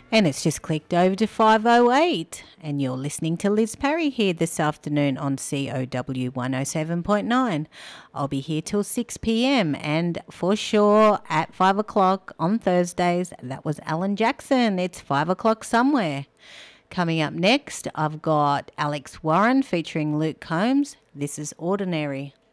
And it's just clicked over to 5:08, and you're listening to Liz Parry here this afternoon on COW 107.9. I'll be here till 6 p.m. and for sure at 5 o'clock on Thursdays, that was Alan Jackson. It's 5 o'clock somewhere. Coming up next, I've got Alex Warren featuring Luke Combs. This is Ordinary.